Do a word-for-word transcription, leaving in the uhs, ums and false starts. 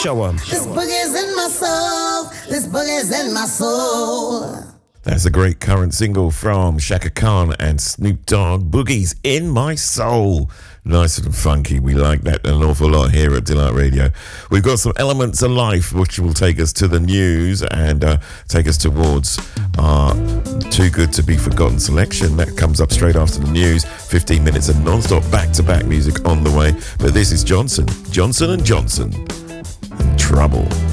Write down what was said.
Show 'em. This boogie's in my soul. This boogie's in my soul. That's a great current single from Shaka Khan and Snoop Dogg, Boogie's in My Soul. Nice and funky. We like that an awful lot here at Delight Radio. We've got some Elements of Life, which will take us to the news and uh, take us towards our Too Good to Be Forgotten selection. That comes up straight after the news. fifteen minutes of non-stop back-to-back music on the way. But this is Johnson. Johnson and Johnson. And Trouble.